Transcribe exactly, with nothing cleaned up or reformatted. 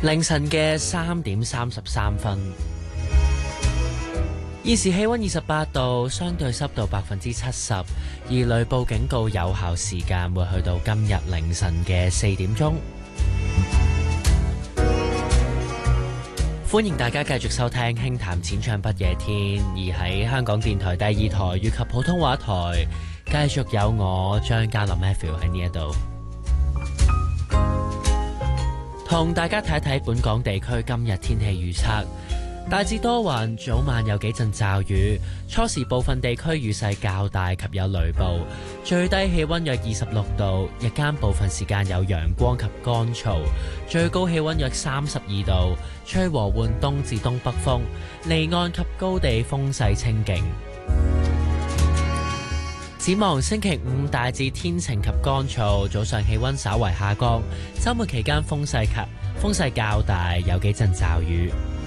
凌晨嘅三點三十三分，現時氣溫二十八度，相對濕度百分之七十，而雷暴警告有效時間會去到今日凌晨嘅四點鐘。歡迎大家繼續收聽《輕談淺唱不夜天》，而喺香港電台第二台以及普通話台，繼續有我張嘉林 Matthew 喺呢一度。同大家睇睇本港地區今日天氣預測，大致多雲，早晚有幾陣驟雨，初時部分地區雨勢較大及有雷暴，最低氣溫約二十六度，日間部分時間有陽光及乾燥，最高氣溫約三十二度，吹和緩東至東北風，離岸及高地風勢清勁。展望星期五大致天晴及乾燥，早上氣溫稍為下降，週末期間風勢及風勢較大，有幾陣驟雨。